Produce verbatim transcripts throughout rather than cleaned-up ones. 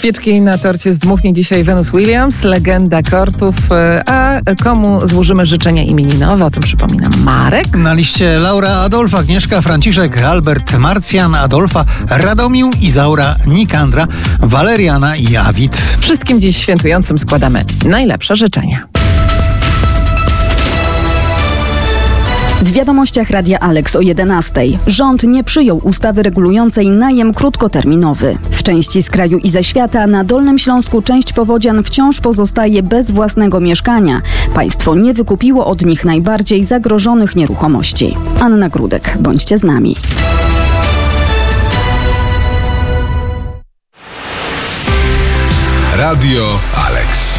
Świeczki na torcie zdmuchnie dzisiaj Venus Williams, legenda kortów. A komu złożymy życzenia imieninowe? O tym przypominam Marek. Na liście Laura, Adolfa, Agnieszka, Franciszek, Albert, Marcjan, Adolfa, Radomił, Izaura, Nikandra, Waleriana i Awid. Wszystkim dziś świętującym składamy najlepsze życzenia. W wiadomościach Radia Alex o jedenastej. Rząd nie przyjął ustawy regulującej najem krótkoterminowy. W części z kraju i ze świata na Dolnym Śląsku część powodzian wciąż pozostaje bez własnego mieszkania. Państwo nie wykupiło od nich najbardziej zagrożonych nieruchomości. Anna Grudek, bądźcie z nami. Radio Alex.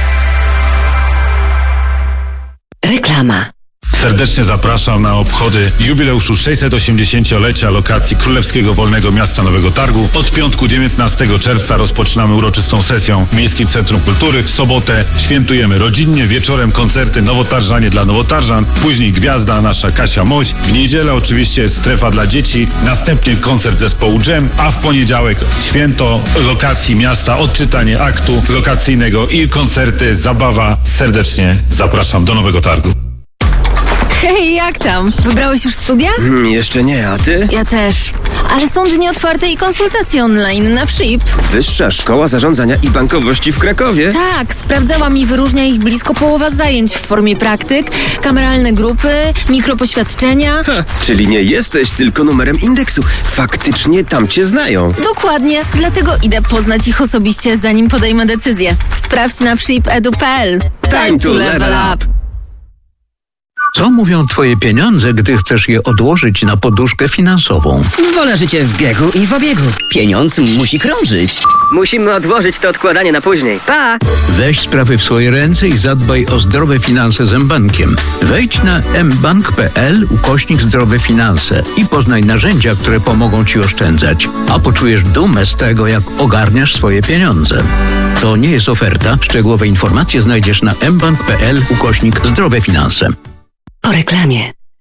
Reklama. Serdecznie zapraszam na obchody jubileuszu sześćset-osiemdziesięciolecia lokacji Królewskiego Wolnego Miasta Nowego Targu. Od piątku dziewiętnastego czerwca rozpoczynamy uroczystą sesją w Miejskim Centrum Kultury. W sobotę świętujemy rodzinnie, wieczorem koncerty Nowotarżanie dla Nowotarżan, później gwiazda nasza Kasia Moś. W niedzielę oczywiście strefa dla dzieci, następnie koncert zespołu Dżem, a w poniedziałek święto lokacji miasta, odczytanie aktu lokacyjnego i koncerty, zabawa. Serdecznie zapraszam do Nowego Targu. Hej, jak tam? Wybrałeś już studia? Hmm, jeszcze nie, a ty? Ja też. Ale są dni otwarte i konsultacje online na Wszip. Wyższa Szkoła Zarządzania i Bankowości w Krakowie? Tak, sprawdzałam i wyróżnia ich blisko połowa zajęć w formie praktyk, kameralne grupy, mikropoświadczenia. Ha, czyli nie jesteś tylko numerem indeksu. Faktycznie tam cię znają. Dokładnie, dlatego idę poznać ich osobiście, zanim podejmę decyzję. Sprawdź na wszip kropka edu kropka pe el. Time to level up. Co mówią twoje pieniądze, gdy chcesz je odłożyć na poduszkę finansową? Wolę życie w biegu i w obiegu. Pieniądz musi krążyć. Musimy odłożyć to odkładanie na później. Pa! Weź sprawy w swoje ręce i zadbaj o zdrowe finanse z mBankiem. Wejdź na mbank kropka pe el ukośnik zdrowe finanse i poznaj narzędzia, które pomogą ci oszczędzać, a poczujesz dumę z tego, jak ogarniasz swoje pieniądze. To nie jest oferta. Szczegółowe informacje znajdziesz na mbank kropka pe el ukośnik zdrowe finanse. Po reklamie.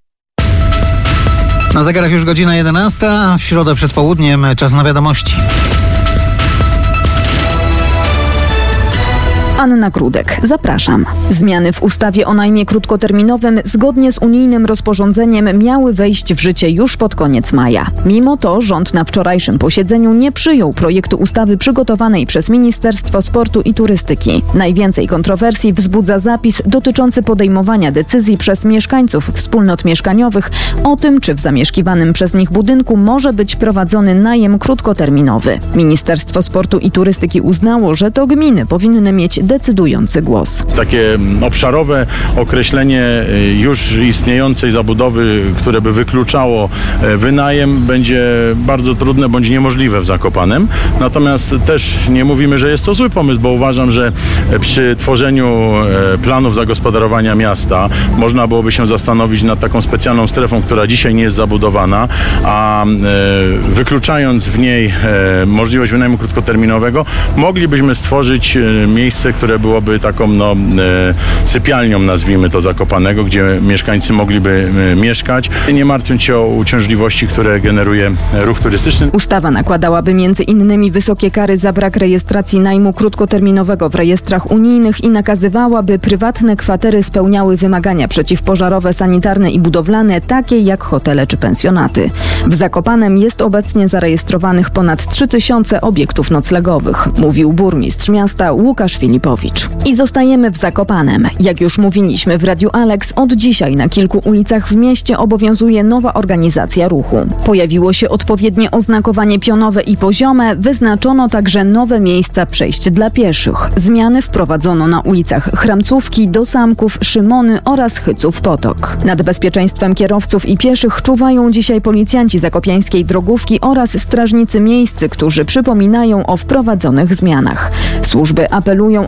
Na zegarach już godzina jedenasta, w środę przed południem czas na wiadomości. Anna Grudek, zapraszam. Zmiany w ustawie o najmie krótkoterminowym zgodnie z unijnym rozporządzeniem miały wejść w życie już pod koniec maja. Mimo to rząd na wczorajszym posiedzeniu nie przyjął projektu ustawy przygotowanej przez Ministerstwo Sportu i Turystyki. Najwięcej kontrowersji wzbudza zapis dotyczący podejmowania decyzji przez mieszkańców wspólnot mieszkaniowych o tym, czy w zamieszkiwanym przez nich budynku może być prowadzony najem krótkoterminowy. Ministerstwo Sportu i Turystyki uznało, że to gminy powinny mieć decydujący głos. Takie obszarowe określenie już istniejącej zabudowy, które by wykluczało wynajem, będzie bardzo trudne bądź niemożliwe w Zakopanem. Natomiast też nie mówimy, że jest to zły pomysł, bo uważam, że przy tworzeniu planów zagospodarowania miasta można byłoby się zastanowić nad taką specjalną strefą, która dzisiaj nie jest zabudowana, a wykluczając w niej możliwość wynajmu krótkoterminowego, moglibyśmy stworzyć miejsce, które byłoby taką no, e, sypialnią, nazwijmy to, Zakopanego, gdzie mieszkańcy mogliby e, mieszkać, nie martwiąc się o uciążliwości, które generuje ruch turystyczny. Ustawa nakładałaby między innymi wysokie kary za brak rejestracji najmu krótkoterminowego w rejestrach unijnych i nakazywała, by prywatne kwatery spełniały wymagania przeciwpożarowe, sanitarne i budowlane, takie jak hotele czy pensjonaty. W Zakopanem jest obecnie zarejestrowanych ponad trzy tysiące obiektów noclegowych, mówił burmistrz miasta Łukasz Filipowicz. I zostajemy w Zakopanem. Jak już mówiliśmy w Radiu Alex, od dzisiaj na kilku ulicach w mieście obowiązuje nowa organizacja ruchu. Pojawiło się odpowiednie oznakowanie pionowe i poziome, wyznaczono także nowe miejsca przejść dla pieszych. Zmiany wprowadzono na ulicach Chramcówki, Dosamków, Szymony oraz Hyców Potok. Nad bezpieczeństwem kierowców i pieszych czuwają dzisiaj policjanci zakopiańskiej drogówki oraz strażnicy miejscy, którzy przypominają o wprowadzonych zmianach. Służby apelują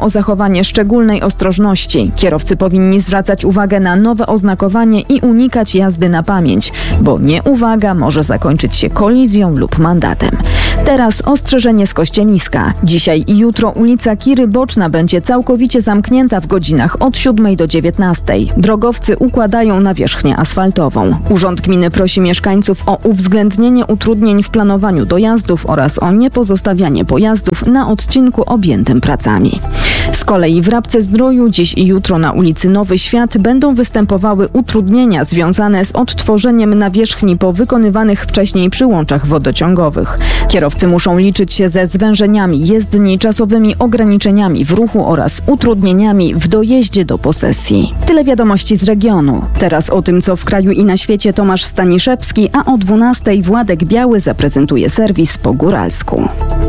o zachowanie szczególnej ostrożności. Kierowcy powinni zwracać uwagę na nowe oznakowanie i unikać jazdy na pamięć, bo nieuwaga może zakończyć się kolizją lub mandatem. Teraz ostrzeżenie z Kościeniska. Dzisiaj i jutro ulica Kiry Boczna będzie całkowicie zamknięta w godzinach od siódmej do dziewiętnastej. Drogowcy układają nawierzchnię asfaltową. Urząd Gminy prosi mieszkańców o uwzględnienie utrudnień w planowaniu dojazdów oraz o niepozostawianie pojazdów na odcinku objętym pracami. Z kolei w Rabce-Zdroju dziś i jutro na ulicy Nowy Świat będą występowały utrudnienia związane z odtworzeniem nawierzchni po wykonywanych wcześniej przyłączach wodociągowych. Kierowcy muszą liczyć się ze zwężeniami jezdni, czasowymi ograniczeniami w ruchu oraz utrudnieniami w dojeździe do posesji. Tyle wiadomości z regionu. Teraz o tym, co w kraju i na świecie Tomasz Staniszewski, a o dwunastej Władek Biały zaprezentuje serwis po góralsku.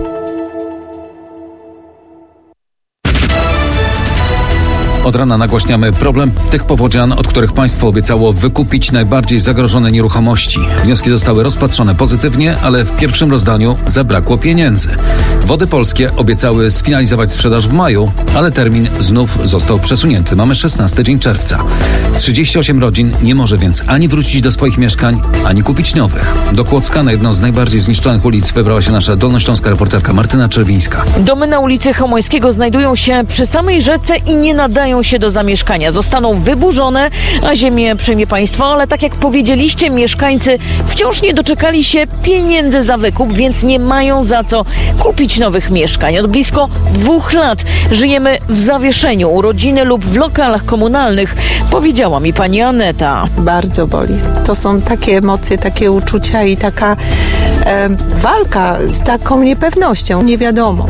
Od rana nagłaśniamy problem tych powodzian, od których państwo obiecało wykupić najbardziej zagrożone nieruchomości. Wnioski zostały rozpatrzone pozytywnie, ale w pierwszym rozdaniu zabrakło pieniędzy. Wody Polskie obiecały sfinalizować sprzedaż w maju, ale termin znów został przesunięty. Mamy szesnasty dzień czerwca. trzydzieści osiem rodzin nie może więc ani wrócić do swoich mieszkań, ani kupić nowych. Do Kłodzka, na jedną z najbardziej zniszczonych ulic, wybrała się nasza dolnośląska reporterka Martyna Czerwińska. Domy na ulicy Chełmońskiego znajdują się przy samej rzece i nie nadają się do zamieszkania. Zostaną wyburzone, a ziemię przejmie państwo, ale tak jak powiedzieliście, mieszkańcy wciąż nie doczekali się pieniędzy za wykup, więc nie mają za co kupić nowych mieszkań. Od blisko dwóch lat żyjemy w zawieszeniu u rodziny lub w lokalach komunalnych, powiedziała mi pani Aneta. Bardzo boli. To są takie emocje, takie uczucia i taka e, walka z taką niepewnością, niewiadomą.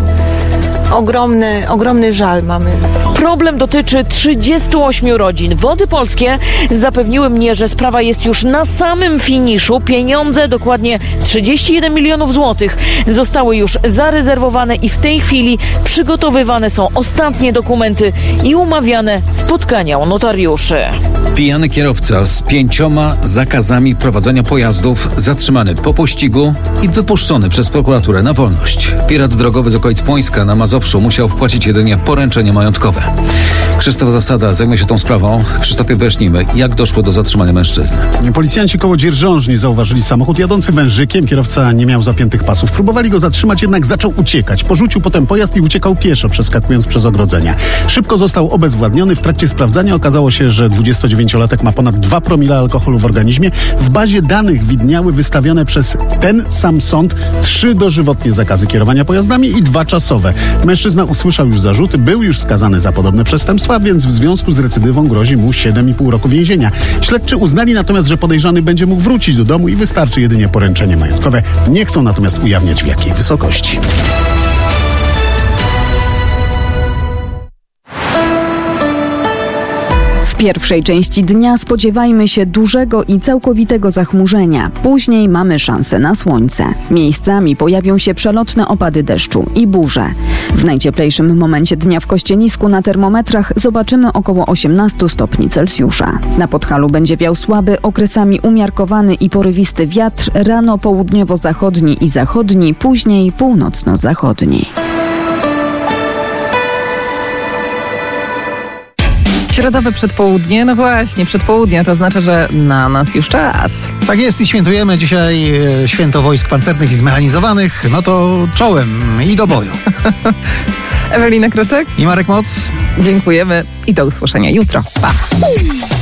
Ogromny, ogromny żal mamy. Problem dotyczy trzydziestu ośmiu rodzin. Wody Polskie zapewniły mnie, że sprawa jest już na samym finiszu. Pieniądze, dokładnie trzydzieści jeden milionów złotych, zostały już zarezerwowane i w tej chwili przygotowywane są ostatnie dokumenty i umawiane spotkania u notariuszy. Pijany kierowca z pięcioma zakazami prowadzenia pojazdów zatrzymany po pościgu i wypuszczony przez prokuraturę na wolność. Pirat drogowy z okolic Płońska na Mazowszu musiał wpłacić jedynie poręczenie majątkowe. Krzysztof Zasada zajmie się tą sprawą. Krzysztofie, wyjaśnijmy, jak doszło do zatrzymania mężczyzny. Policjanci koło Dzierżążni zauważyli samochód jadący wężykiem. Kierowca nie miał zapiętych pasów. Próbowali go zatrzymać, jednak zaczął uciekać. Porzucił potem pojazd i uciekał pieszo, przeskakując przez ogrodzenia. Szybko został obezwładniony. W trakcie sprawdzania okazało się, że dwudziestodziewięciolatek ma ponad dwa promile alkoholu w organizmie. W bazie danych widniały wystawione przez ten sam sąd trzy dożywotnie zakazy kierowania pojazdami i dwa czasowe. Mężczyzna usłyszał już zarzuty, był już skazany za podobne przestępstwa, więc w związku z recydywą grozi mu siedem i pół roku więzienia. Śledczy uznali natomiast, że podejrzany będzie mógł wrócić do domu i wystarczy jedynie poręczenie majątkowe. Nie chcą natomiast ujawniać, w jakiej wysokości. W pierwszej części dnia spodziewajmy się dużego i całkowitego zachmurzenia. Później mamy szansę na słońce. Miejscami pojawią się przelotne opady deszczu i burze. W najcieplejszym momencie dnia w Kościenisku na termometrach zobaczymy około osiemnaście stopni Celsjusza. Na Podhalu będzie wiał słaby, okresami umiarkowany i porywisty wiatr, rano południowo-zachodni i zachodni, później północno-zachodni. Środowe przedpołudnie, no właśnie, przedpołudnie, to oznacza, że na nas już czas. Tak jest i świętujemy dzisiaj e, święto wojsk pancernych i zmechanizowanych, no to czołem i do boju. Ewelina Kroczek i Marek Moc. Dziękujemy i do usłyszenia jutro. Pa!